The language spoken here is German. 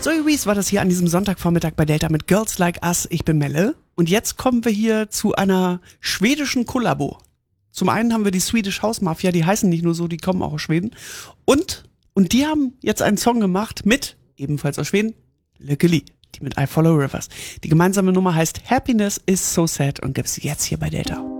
Zoe Wees war das hier an diesem Sonntagvormittag bei Delta mit Girls Like Us. Ich bin Melle. Und jetzt kommen wir hier zu einer schwedischen Kollabo. Zum einen haben wir die Swedish House Mafia, die heißen nicht nur so, die kommen auch aus Schweden. Und die haben jetzt einen Song gemacht mit, ebenfalls aus Schweden, Lykke Li, die mit I Follow Rivers. Die gemeinsame Nummer heißt Happiness is so sad und gibt's jetzt hier bei Delta.